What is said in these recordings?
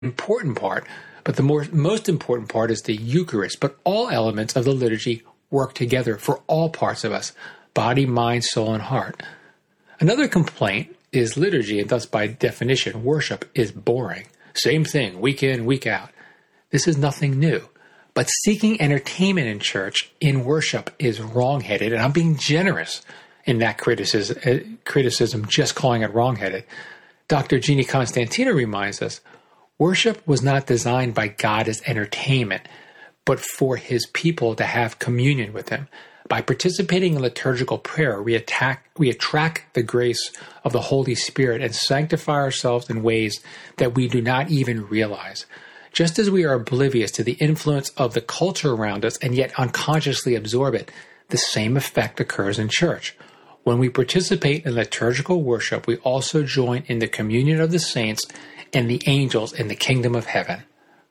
important part, but the most important part is the Eucharist. But all elements of the liturgy work together for all parts of us, body, mind, soul, and heart. Another complaint is liturgy, and thus by definition, worship is boring. Same thing, week in, week out. This is nothing new. But seeking entertainment in church, in worship, is wrong-headed, and I'm being generous in that criticism, just calling it wrong-headed. Dr. Jeannie Constantino reminds us, worship was not designed by God as entertainment, but for his people to have communion with him. By participating in liturgical prayer, we attract the grace of the Holy Spirit and sanctify ourselves in ways that we do not even realize. Just as we are oblivious to the influence of the culture around us and yet unconsciously absorb it, the same effect occurs in church. When we participate in liturgical worship, we also join in the communion of the saints and the angels in the kingdom of heaven.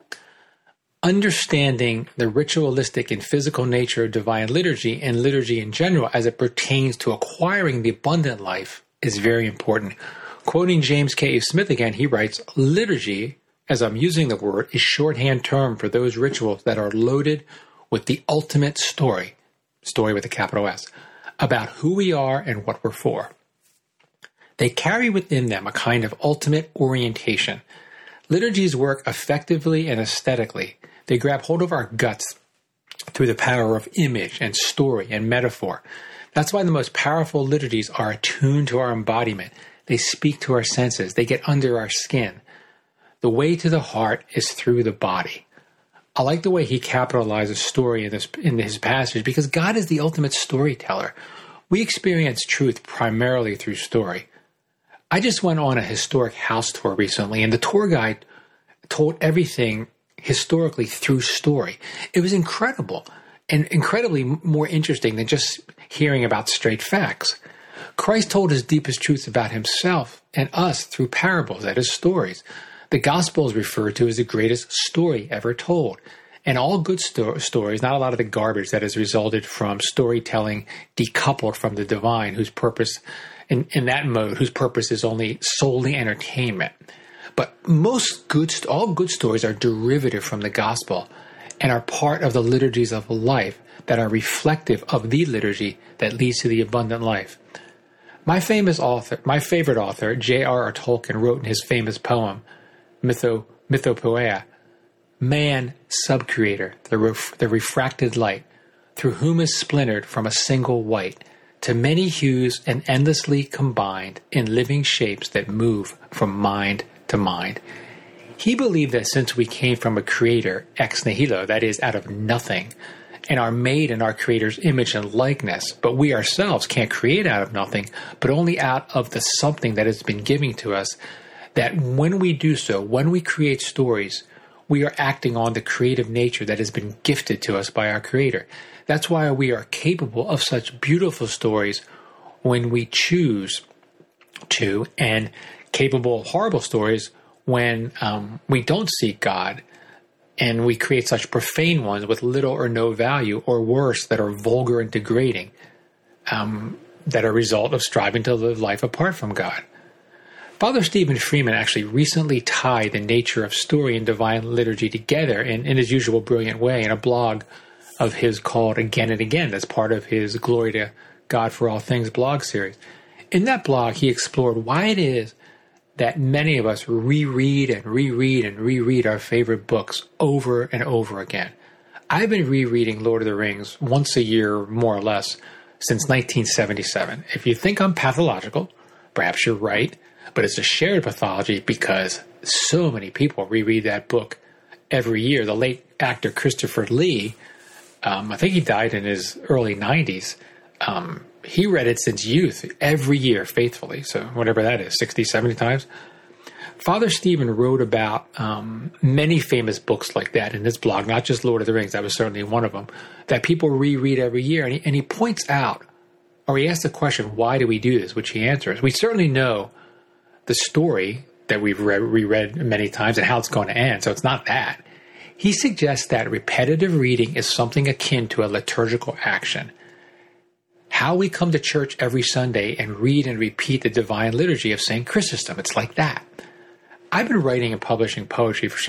Understanding the ritualistic and physical nature of divine liturgy and liturgy in general as it pertains to acquiring the abundant life is very important. Quoting James K. Smith again, he writes, liturgy, as I'm using the word, is shorthand term for those rituals that are loaded with the ultimate story with a capital S, about who we are and what we're for. They carry within them a kind of ultimate orientation. Liturgies work effectively and aesthetically. They grab hold of our guts through the power of image and story and metaphor. That's why the most powerful liturgies are attuned to our embodiment. They speak to our senses. They get under our skin. The way to the heart is through the body. I like the way he capitalizes story in his passage because God is the ultimate storyteller. We experience truth primarily through story. I just went on a historic house tour recently, and the tour guide told everything historically through story. It was incredible and incredibly more interesting than just hearing about straight facts. Christ told his deepest truths about himself and us through parables, that is, stories. The gospel is referred to as the greatest story ever told. And all good stories, not a lot of the garbage that has resulted from storytelling decoupled from the divine, whose purpose in that mode, whose purpose is only solely entertainment. But all good stories are derivative from the gospel and are part of the liturgies of life that are reflective of the liturgy that leads to the abundant life. My favorite author, J.R.R. Tolkien, wrote in his famous poem, Mythopoeia, man, subcreator, the refracted light, through whom is splintered from a single white, to many hues and endlessly combined in living shapes that move from mind to mind. He believed that since we came from a creator, ex nihilo, that is, out of nothing, and are made in our creator's image and likeness, but we ourselves can't create out of nothing, but only out of the something that has been given to us, that when we do so, when we create stories, we are acting on the creative nature that has been gifted to us by our Creator. That's why we are capable of such beautiful stories when we choose to, and capable of horrible stories when we don't seek God, and we create such profane ones with little or no value, or worse, that are vulgar and degrading, that are a result of striving to live life apart from God. Father Stephen Freeman actually recently tied the nature of story and divine liturgy together in his usual brilliant way in a blog of his called Again and Again. That's part of his Glory to God for All Things blog series. In that blog, he explored why it is that many of us reread our favorite books over and over again. I've been rereading Lord of the Rings once a year, more or less, since 1977. If you think I'm pathological, perhaps you're right. But it's a shared pathology because so many people reread that book every year. The late actor Christopher Lee, I think he died in his early 90s. He read it since youth, every year, faithfully. So whatever that is, 60, 70 times. Father Stephen wrote about many famous books like that in his blog, not just Lord of the Rings. That was certainly one of them, that people reread every year. And he points out, or he asks the question, why do we do this, which he answers. We certainly know the story that we've reread many times and how it's going to end, so it's not that. He suggests that repetitive reading is something akin to a liturgical action. How we come to church every Sunday and read and repeat the divine liturgy of St. Chrysostom, it's like that. I've been writing and publishing poetry for